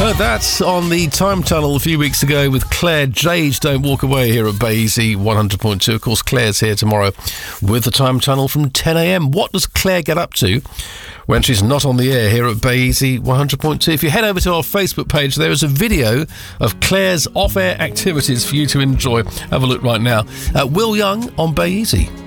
Heard that on the Time Tunnel a few weeks ago with Claire Jade. Don't walk away here at Bay Easy 100.2. Of course, Claire's here tomorrow with the Time Tunnel from 10 a.m. What does Claire get up to when she's not on the air here at Bay Easy 100.2? If you head over to our Facebook page, there is a video of Claire's off-air activities for you to enjoy. Have a look right now. Will Young on Bay Easy.